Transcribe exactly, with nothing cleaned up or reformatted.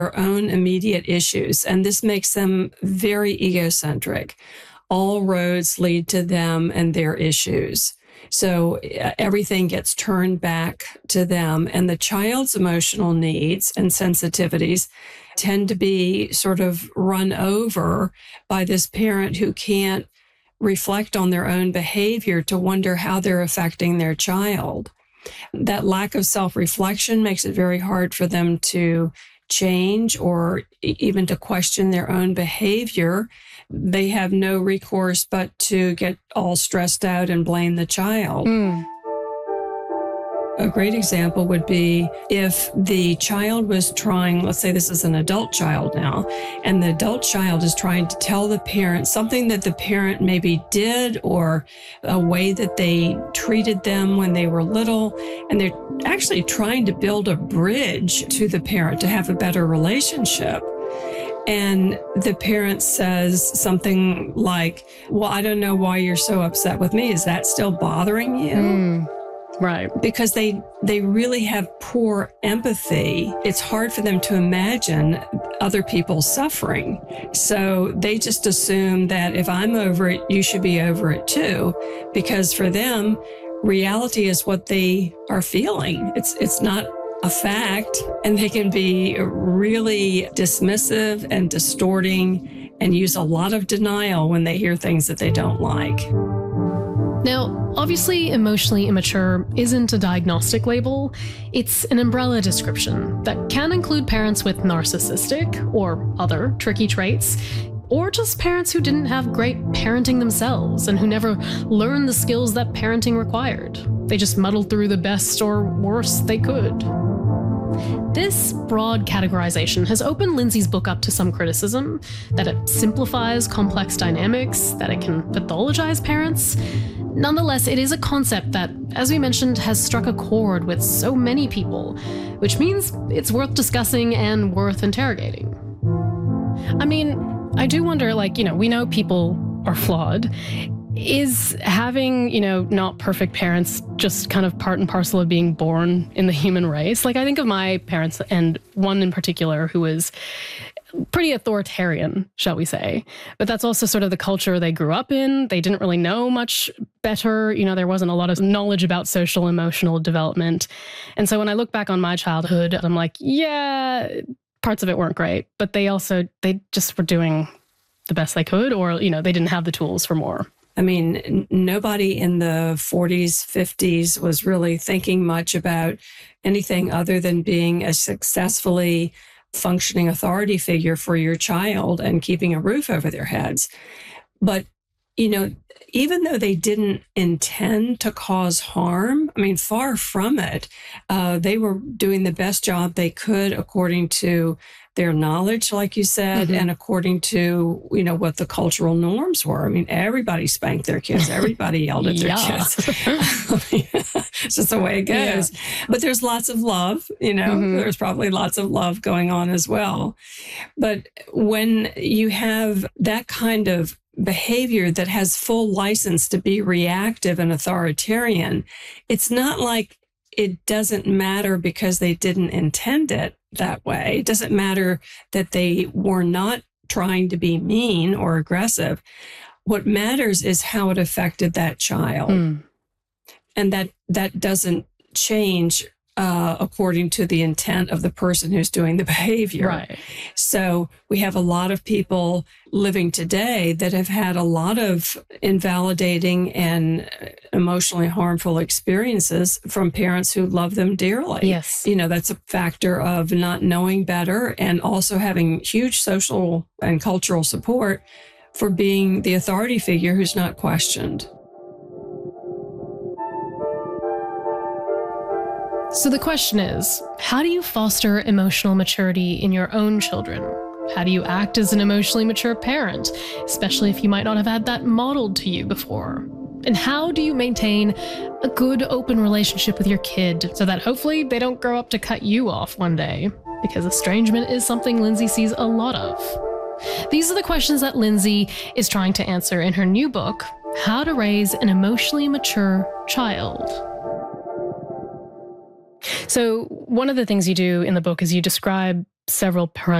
their own immediate issues. And this makes them very egocentric. All roads lead to them and their issues. So uh, everything gets turned back to them. And the child's emotional needs and sensitivities tend to be sort of run over by this parent who can't reflect on their own behavior to wonder how they're affecting their child. That lack of self-reflection makes it very hard for them to change or even to question their own behavior. They have no recourse but to get all stressed out and blame the child. Mm. A great example would be if the child was trying, let's say this is an adult child now, and the adult child is trying to tell the parent something that the parent maybe did or a way that they treated them when they were little, and they're actually trying to build a bridge to the parent to have a better relationship. And the parent says something like, well, I don't know why you're so upset with me. Is that still bothering you? Mm. Right. Because they they really have poor empathy. It's hard for them to imagine other people's suffering. So they just assume that if I'm over it, you should be over it too. Because for them, reality is what they are feeling. It's it's not a fact. And they can be really dismissive and distorting and use a lot of denial when they hear things that they don't like. Now, obviously, emotionally immature isn't a diagnostic label. It's an umbrella description that can include parents with narcissistic or other tricky traits, or just parents who didn't have great parenting themselves and who never learned the skills that parenting required. They just muddled through the best or worst they could. This broad categorization has opened Lindsay's book up to some criticism, that it simplifies complex dynamics, that it can pathologize parents. Nonetheless, it is a concept that, as we mentioned, has struck a chord with so many people, which means it's worth discussing and worth interrogating. I mean, I do wonder, like, you know, we know people are flawed. Is having, you know, not perfect parents just kind of part and parcel of being born in the human race? Like, I think of my parents, and one in particular who was pretty authoritarian, shall we say. But that's also sort of the culture they grew up in. They didn't really know much better. You know, there wasn't a lot of knowledge about social emotional development. And so when I look back on my childhood, I'm like, yeah, parts of it weren't great, but they also, they just were doing the best they could, or, you know, they didn't have the tools for more. I mean, n- nobody in the forties, fifties was really thinking much about anything other than being a successfully functioning authority figure for your child and keeping a roof over their heads. But, you know, even though they didn't intend to cause harm, I mean, far from it, uh, they were doing the best job they could according to their knowledge, like you said, mm-hmm. and according to, you know, what the cultural norms were. I mean, everybody spanked their kids. Everybody yelled at their Yeah. kids. I mean, it's just the way it goes. Yeah. But there's lots of love, you know, mm-hmm. there's probably lots of love going on as well. But when you have that kind of behavior that has full license to be reactive and authoritarian, it's not like it doesn't matter because they didn't intend it that way. It doesn't matter that they were not trying to be mean or aggressive. What matters is how it affected that child. Mm. And that that doesn't change uh, according to the intent of the person who's doing the behavior. Right. So we have a lot of people living today that have had a lot of invalidating and emotionally harmful experiences from parents who love them dearly. Yes. You know, that's a factor of not knowing better and also having huge social and cultural support for being the authority figure who's not questioned. So the question is, how do you foster emotional maturity in your own children? How do you act as an emotionally mature parent, especially if you might not have had that modeled to you before? And how do you maintain a good, open relationship with your kid so that hopefully they don't grow up to cut you off one day? Because estrangement is something Lindsay sees a lot of. These are the questions that Lindsay is trying to answer in her new book, How to Raise an Emotionally Mature Child. So one of the things you do in the book is you describe several parental